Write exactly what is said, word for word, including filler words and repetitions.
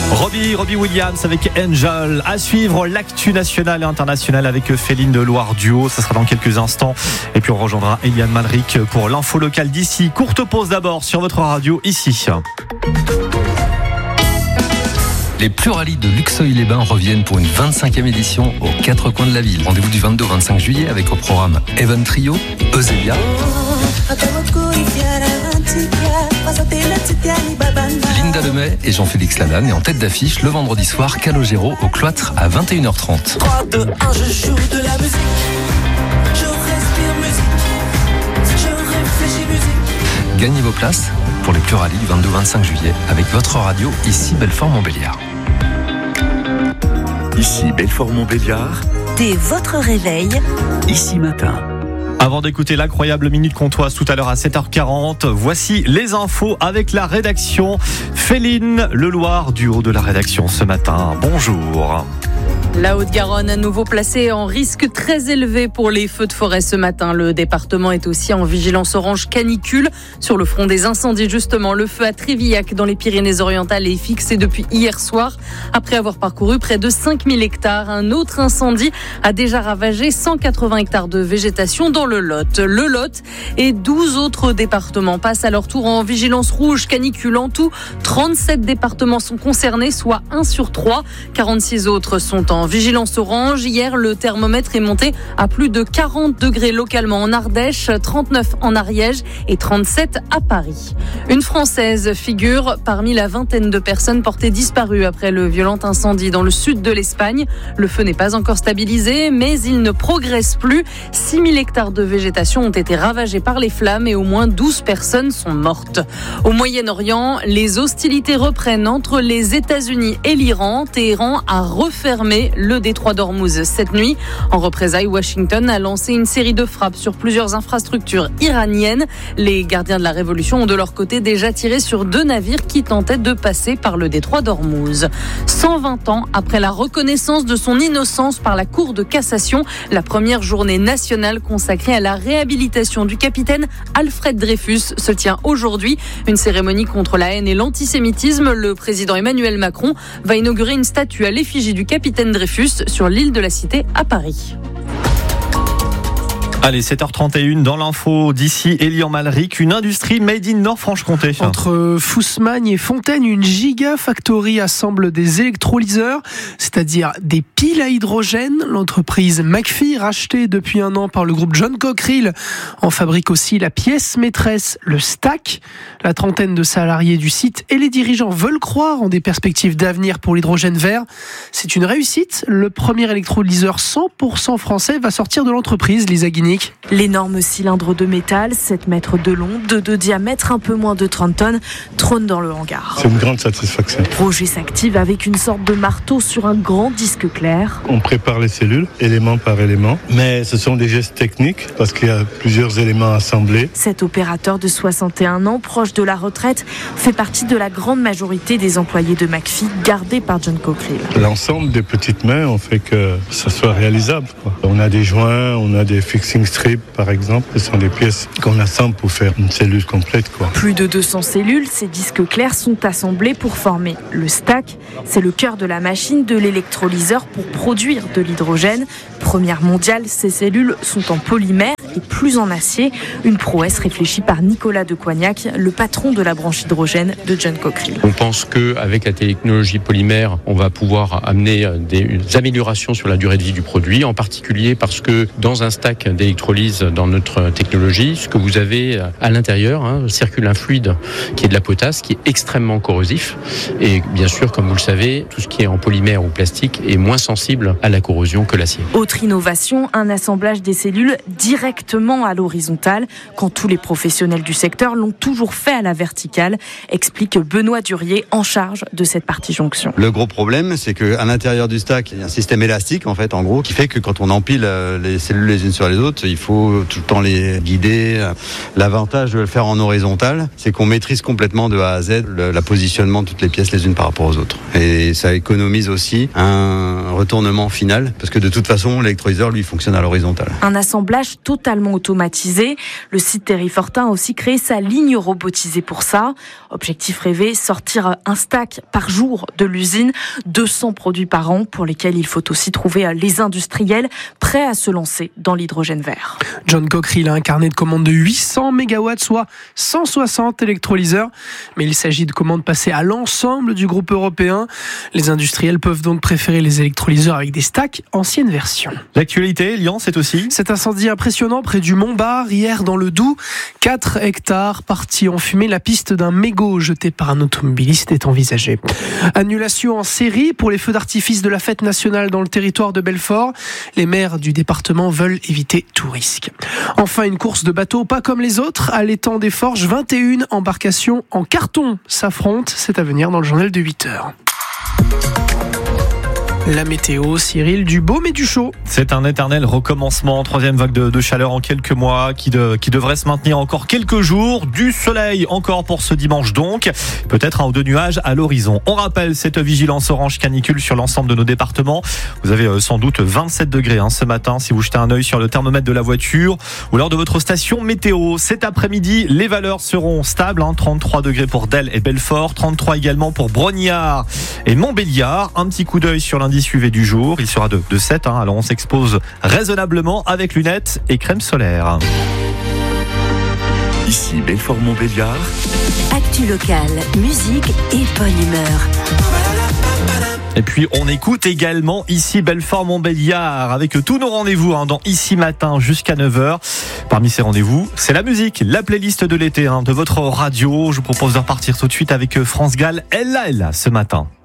Robbie, Robbie Williams avec Angel. À suivre l'actu nationale et internationale avec Féline de Loire Duo. Ça sera dans quelques instants. Et puis on rejoindra Eliane Malric pour l'info locale d'ici. Courte pause d'abord sur votre radio ici. Les Pluralis de Luxeuil-les-Bains reviennent pour une vingt-cinquième édition aux quatre coins de la ville. Rendez-vous du vingt-deux au vingt-cinq juillet avec au programme Even Trio, Euselia, Linda Lemay et Jean-Félix Lalanne. Et en tête d'affiche, le vendredi soir, Calogero au Cloître à vingt et une heures trente. trois, deux, un, je joue de la musique. Je respire musique. Je réfléchis musique. Gagnez vos places pour les Pluralis du vingt-deux au vingt-cinq juillet avec votre radio ici Belfort-Montbéliard. Ici Belfort-Montbéliard. Dès votre réveil, Ici Matin. Avant d'écouter l'incroyable Minute Comtoise tout à l'heure à sept heures quarante, voici les infos avec la rédaction. Féline Leloir du haut de la rédaction ce matin. Bonjour. La Haute-Garonne à nouveau placée en risque très élevé pour les feux de forêt ce matin. Le département est aussi en vigilance orange canicule. Sur le front des incendies, justement, le feu à Trévillac dans les Pyrénées-Orientales est fixé depuis hier soir. Après avoir parcouru près de cinq mille hectares, un autre incendie a déjà ravagé cent quatre-vingts hectares de végétation dans le Lot. Le Lot et douze autres départements passent à leur tour en vigilance rouge canicule. En tout, trente-sept départements sont concernés, soit un sur trois. quarante-six autres sont en vigilance orange. Hier, le thermomètre est monté à plus de quarante degrés localement en Ardèche, trente-neuf en Ariège et trente-sept à Paris. Une Française figure parmi la vingtaine de personnes portées disparues après le violent incendie dans le sud de l'Espagne. Le feu n'est pas encore stabilisé, mais il ne progresse plus. six mille hectares de végétation ont été ravagés par les flammes et au moins douze personnes sont mortes. Au Moyen-Orient, les hostilités reprennent entre les États-Unis et l'Iran. Téhéran a refermé le détroit d'Ormuz cette nuit. En représailles, Washington a lancé une série de frappes sur plusieurs infrastructures iraniennes. Les gardiens de la révolution ont de leur côté déjà tiré sur deux navires qui tentaient de passer par le détroit d'Ormuz. cent vingt ans après la reconnaissance de son innocence par la Cour de cassation, la première journée nationale consacrée à la réhabilitation du capitaine Alfred Dreyfus se tient aujourd'hui. Une cérémonie contre la haine et l'antisémitisme. Le président Emmanuel Macron va inaugurer une statue à l'effigie du capitaine Dreyfus sur l'île de la Cité à Paris. Allez, sept heures trente et une dans l'info d'ici, Eliane Malric, une industrie made in Nord-Franche-Comté. Entre Foussemagne et Fontaine, une gigafactory assemble des électrolyseurs, c'est-à-dire des piles à hydrogène. L'entreprise McPhy, rachetée depuis un an par le groupe John Cockerill, en fabrique aussi la pièce maîtresse, le stack. La trentaine de salariés du site et les dirigeants veulent croire en des perspectives d'avenir pour l'hydrogène vert. C'est une réussite. Le premier électrolyseur cent pour cent français va sortir de l'entreprise, Lisa Guinic. L'énorme cylindre de métal, sept mètres de long, de, de diamètre, un peu moins de trente tonnes, trône dans le hangar. C'est une grande satisfaction. Le projet s'active avec une sorte de marteau sur un grand disque clair. On prépare les cellules, élément par élément, mais ce sont des gestes techniques parce qu'il y a plusieurs éléments assemblés. Cet opérateur de soixante et un ans, proche de la retraite, fait partie de la grande majorité des employés de McPhy gardés par John Cockerill. L'ensemble des petites mains ont fait que ça soit réalisable, quoi. On a des joints, on a des fixing strips par exemple. Ce sont des pièces qu'on assemble pour faire une cellule complète, quoi. Plus de deux cents cellules, ces disques clairs sont assemblés pour former le stack. C'est le cœur de la machine de l'électrolyseur pour produire de l'hydrogène. Première mondiale, ces cellules sont en polymère et plus en acier. Une prouesse réfléchie par Nicolas de Coignac, le patron de la branche hydrogène de John Cockerill. On pense qu'avec la technologie polymère, on va pouvoir amener des améliorations sur la durée de vie du produit, en particulier parce que dans un stack d'électrolyse dans notre technologie, ce que vous avez à l'intérieur, hein, circule un fluide qui est de la potasse, qui est extrêmement corrosif. Et bien sûr, comme vous le savez, tout ce qui est en polymère ou plastique est moins sensible à la corrosion que l'acier. Autre innovation, un assemblage des cellules directement à l'horizontale, quand tous les professionnels du secteur l'ont toujours fait à la verticale, explique Benoît Durier, en charge de cette partie jonction. Le gros problème, c'est qu'à l'intérieur du stack, il y a un système élastique, en fait, en gros, qui fait que quand on empile les cellules les unes sur les autres, il faut tout le temps les guider. L'avantage de le faire en horizontal, c'est qu'on maîtrise complètement de A à Z le la positionnement de toutes les pièces les unes par rapport aux autres. Et ça économise aussi un retournement final, parce que de toute façon, l'électrolyseur, lui, fonctionne à l'horizontale. Un assemblage totalement automatisé. Le site Terry Fortin a aussi créé sa ligne robotisée pour ça. Objectif rêvé, sortir un stack par jour de l'usine, deux cents produits par an pour lesquels il faut aussi trouver les industriels prêts à se lancer dans l'hydrogène vert. John Cockerill a un carnet de commandes de huit cents mégawatts, soit cent soixante électrolyseurs. Mais il s'agit de commandes passées à l'ensemble du groupe européen. Les industriels peuvent donc préférer les électrolyseurs avec des stacks ancienne version. L'actualité, Lyon, c'est aussi cet incendie impressionnant près du Mont-Bar, hier dans le Doubs. quatre hectares partis en fumée. La piste d'un mégot jeté par un automobiliste est envisagée. Annulation en série pour les feux d'artifice de la fête nationale dans le territoire de Belfort. Les maires du département veulent éviter tout risque. Enfin, une course de bateau pas comme les autres. À l'étang des Forges, vingt et une embarcations en carton s'affrontent. C'est à venir dans le journal de huit heures. La météo, Cyril, du beau mais du chaud. C'est un éternel recommencement, troisième vague de, de chaleur en quelques mois qui, de, qui devrait se maintenir encore quelques jours. Du soleil encore pour ce dimanche donc, peut-être un ou deux nuages à l'horizon. On rappelle cette vigilance orange canicule sur l'ensemble de nos départements. Vous avez sans doute vingt-sept degrés hein, ce matin si vous jetez un œil sur le thermomètre de la voiture ou lors de votre station météo. Cet après-midi, les valeurs seront stables, hein, trente-trois degrés pour Delle et Belfort, trente-trois également pour Brognard et Montbéliard. Un petit coup d'œil sur l'indice U V du jour, il sera de, de sept, hein, alors on s'expose raisonnablement avec lunettes et crème solaire. Ici Belfort-Montbéliard. Actu locale, musique et bonne humeur. Et puis on écoute également ici Belfort-Montbéliard avec tous nos rendez-vous hein, dans Ici Matin jusqu'à neuf heures. Parmi ces rendez-vous, c'est la musique, la playlist de l'été hein, de votre radio. Je vous propose de repartir tout de suite avec France Gall, Elle là, elle là ce matin.